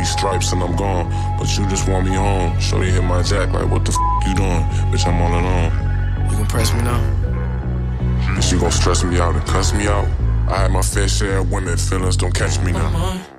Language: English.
these stripes and I'm gone. But you just want me home. Shorty hit my jack like, what the you doing? Bitch, I'm all alone. You gon' press me now? Bitch, you gon' stress me out and cuss me out. I had my fair share of women, feelings don't catch me now.